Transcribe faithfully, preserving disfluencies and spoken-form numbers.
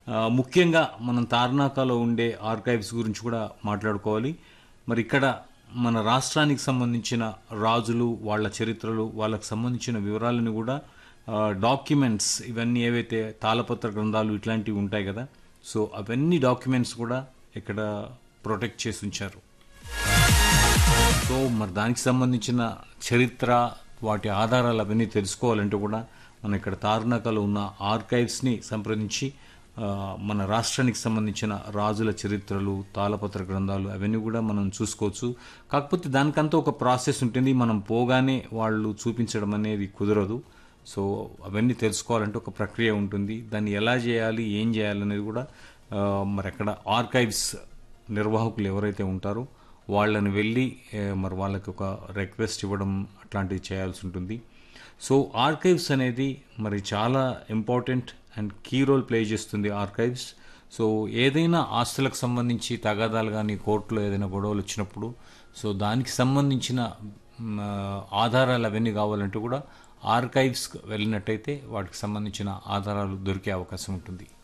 ఆ, ముఖ్యంగా మనం తార్నాకలో ఉండే ఆర్కైవ్స్ గురించి కూడా మాట్లాడుకోవాలి. మరి ఇక్కడ మన రాష్ట్రానికి సంబంధించిన రాజులు, వాళ్ళ చరిత్రలు, వాళ్ళకి సంబంధించిన వివరాలను కూడా డాక్యుమెంట్స్ ఇవన్నీ ఏవైతే తాళపత్ర గ్రంథాలు ఇట్లాంటివి ఉంటాయి కదా, సో అవన్నీ డాక్యుమెంట్స్ కూడా ఇక్కడ ప్రొటెక్ట్ చేసి ఉంచారు. సో మరి దానికి సంబంధించిన చరిత్ర, వాటి ఆధారాలు అవన్నీ తెలుసుకోవాలంటే కూడా మనం ఇక్కడ తార్నాకలో ఉన్న ఆర్కైవ్స్ని సంప్రదించి ఆ, మన రాష్ట్రానికి సంబంధించిన రాజుల చరిత్రలు, తాళపత్ర గ్రంథాలు అవన్నీ కూడా మనం చూసుకోవచ్చు. కాకపోతే దానికంతా ఒక ప్రాసెస్ ఉంటుంది, మనం పోగానే వాళ్ళు చూపించడం అనేది కుదరదు. సో అవన్నీ తెలుసుకోవాలంటే ఒక ప్రక్రియ ఉంటుంది. దాన్ని ఎలా చేయాలి, ఏం చేయాలి అనేది కూడా ఆ, మరి అక్కడ ఆర్కైవ్స్ నిర్వాహకులు ఎవరైతే ఉంటారో వాళ్ళని వెళ్ళి ఏ, మరి వాళ్ళకి ఒక రిక్వెస్ట్ ఇవ్వడం అట్లాంటివి చేయాల్సి ఉంటుంది. సో ఆర్కైవ్స్ అనేది మరి చాలా important and key role play చేస్తుంది ఆర్కైవ్స్. సో ఏదైనా ఆస్తులకు సంబంధించి తగాదాలు కానీ కోర్టులో ఏదైనా గొడవలు వచ్చినప్పుడు సో దానికి సంబంధించిన మ్, ఆధారాలు అవన్నీ కావాలంటే కూడా ఆర్కైవ్స్కి వెళ్ళినట్టయితే వాటికి సంబంధించిన ఆధారాలు దొరికే అవకాశం ఉంటుంది.